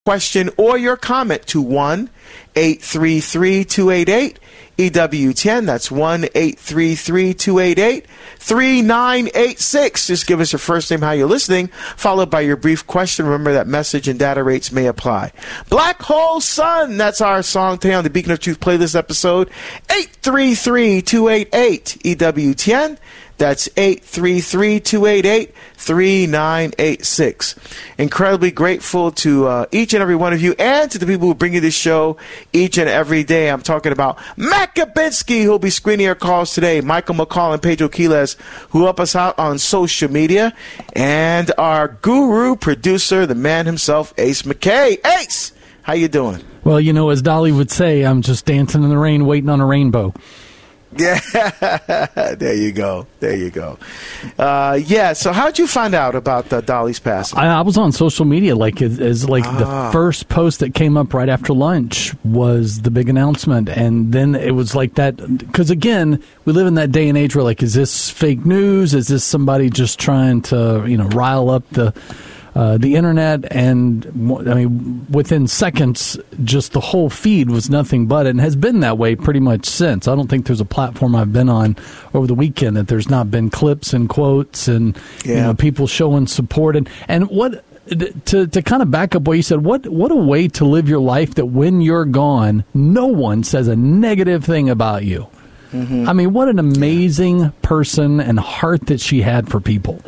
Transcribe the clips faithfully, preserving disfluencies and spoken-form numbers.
question or your comment to one eight three three two eight eight E W ten. That's one eight three three two eight eight three nine eight six. Just give us your first name, how you're listening, followed by your brief question. Remember that message and data rates may apply. Black Hole Sun, that's our song today on the Beacon of Truth playlist episode. eight three three two eight eight E W ten. That's eight three three two eight eight three nine eight six. Incredibly grateful to uh, each and every one of you and to the people who bring you this show each and every day. I'm talking about Matt Kabinski, who will be screening your calls today, Michael McCall and Pedro Quiles, who help us out on social media, and our guru producer, the man himself, Ace McKay. Ace, how you doing? Well, you know, as Dolly would say, I'm just dancing in the rain, waiting on a rainbow. Yeah, there you go. There you go. Uh, yeah, so how'd you find out about uh, Dolly's passing? I, I was on social media, like, as, as like ah. the first post that came up right after lunch was the big announcement, and then it was like that, because again, we live in that day and age where, like, is this fake news? Is this somebody just trying to, you know, rile up the... Uh, the internet? And I mean, within seconds, just the whole feed was nothing but it, and has been that way pretty much since. I don't think there's a platform I've been on over the weekend that there's not been clips and quotes and yeah. you know, people showing support. And, and what to to kind of back up what you said, what what a way to live your life that when you're gone, no one says a negative thing about you. Mm-hmm. I mean, what an amazing yeah. person and heart that she had for people.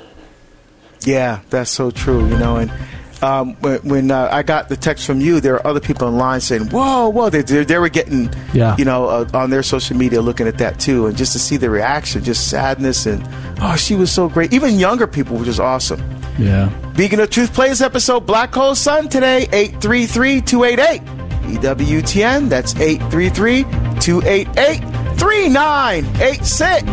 Yeah, that's so true, you know, and um, when, when uh, I got the text from you, there were other people online saying, whoa, whoa, they, they, they were getting, yeah. you know, uh, on their social media looking at that too, and just to see the reaction, just sadness, and, oh, she was so great. Even younger people, which is awesome. Yeah. Beacon of Truth plays episode Black Hole Sun today, eight three three two eight eight E W T N, that's eight three three two eight eight three nine eight six.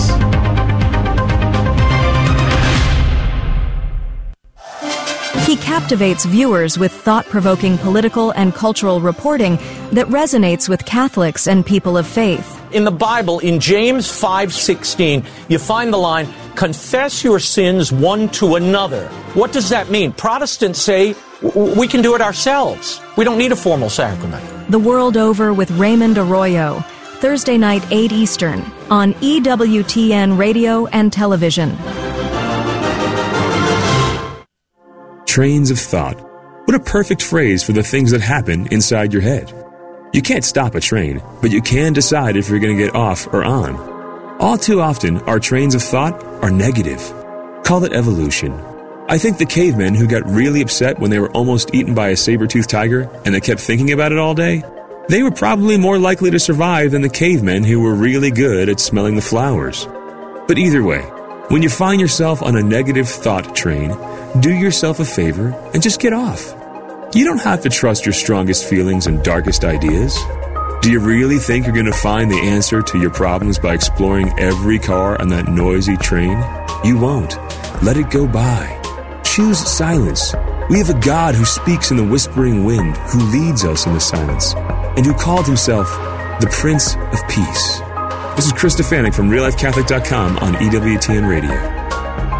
He captivates viewers with thought-provoking political and cultural reporting that resonates with Catholics and people of faith. In the Bible, in James five sixteen, you find the line, confess your sins one to another. What does that mean? Protestants say we can do it ourselves. We don't need a formal sacrament. The World Over with Raymond Arroyo, Thursday night, eight Eastern, on E W T N Radio and Television. Trains of thought. What a perfect phrase for the things that happen inside your head. You can't stop a train, but you can decide if you're going to get off or on. All too often, our trains of thought are negative. Call it evolution. I think the cavemen who got really upset when they were almost eaten by a saber-toothed tiger and they kept thinking about it all day, they were probably more likely to survive than the cavemen who were really good at smelling the flowers. But either way, when you find yourself on a negative thought train, do yourself a favor and just get off. You don't have to trust your strongest feelings and darkest ideas. Do you really think you're going to find the answer to your problems by exploring every car on that noisy train? You won't. Let it go by. Choose silence. We have a God who speaks in the whispering wind, who leads us in the silence, and who called himself the Prince of Peace. This is Chris Stefanik from real life catholic dot com on E W T N Radio.